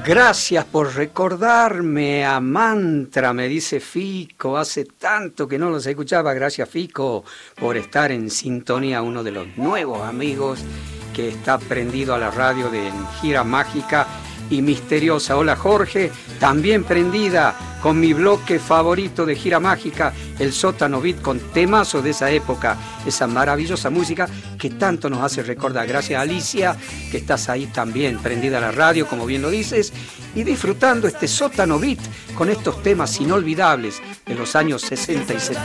Gracias por recordarme a Mantra, me dice Fico. Hace tanto que no los escuchaba. Gracias, Fico, por estar en sintonía. Uno de los nuevos amigos que está prendido a la radio de Gira Mágica y Misteriosa. Hola, Jorge, también prendida con mi bloque favorito de Gira Mágica, el Sótano Beat, con temazos de esa época, esa maravillosa música que tanto nos hace recordar. Gracias, Alicia, que estás ahí también prendida a la radio, como bien lo dices, y disfrutando este Sótano Beat con estos temas inolvidables de los años 60 y 70.